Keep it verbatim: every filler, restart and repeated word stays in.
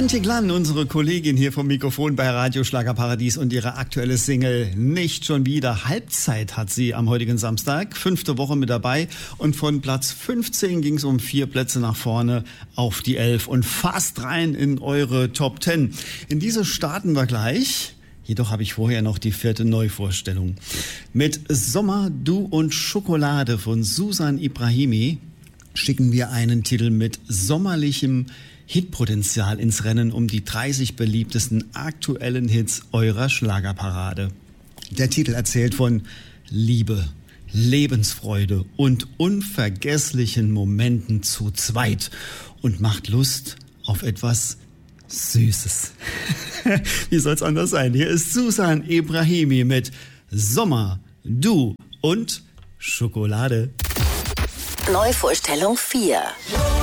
Antje Glann, unsere Kollegin hier vom Mikrofon bei Radio Schlagerparadies und ihre aktuelle Single Nicht schon wieder. Halbzeit hat sie am heutigen Samstag, fünfte Woche mit dabei und von Platz fünfzehn ging es um vier Plätze nach vorne auf die elf und fast rein in eure Top zehn. In diese starten wir gleich. Jedoch habe ich vorher noch die vierte Neuvorstellung. Mit Sommer, Du und Schokolade von Susan Ibrahimi schicken wir einen Titel mit sommerlichem Hitpotenzial ins Rennen um die dreißig beliebtesten aktuellen Hits eurer Schlagerparade. Der Titel erzählt von Liebe, Lebensfreude und unvergesslichen Momenten zu zweit und macht Lust auf etwas Süßes. Wie soll's anders sein? Hier ist Susan Ibrahimi mit Sommer, Du und Schokolade. Neuvorstellung vier.